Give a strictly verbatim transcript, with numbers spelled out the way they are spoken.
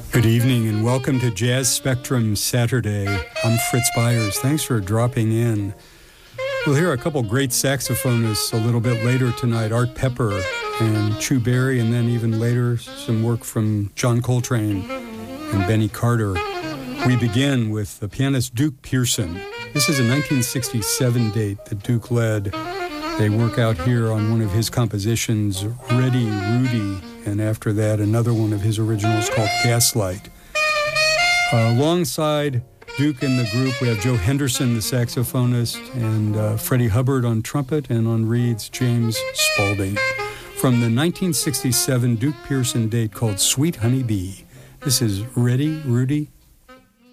Good evening and welcome to Jazz Spectrum Saturday. I'm Fritz Byers. Thanks for dropping in. We'll hear a couple great saxophonists a little bit later tonight, Art Pepper and Chu Berry, and then even later some work from John Coltrane and Benny Carter. We begin with the pianist Duke Pearson. This is a nineteen sixty-seven date that Duke led. They work out here on one of his compositions, Ready, Rudy, and after that, another one of his originals called Gaslight. Uh, alongside Duke in the group, we have Joe Henderson, the saxophonist, and uh, Freddie Hubbard on trumpet, and on reeds, James Spaulding. From the nineteen sixty-seven Duke Pearson date called Sweet Honey Bee. This is Ready, Rudy.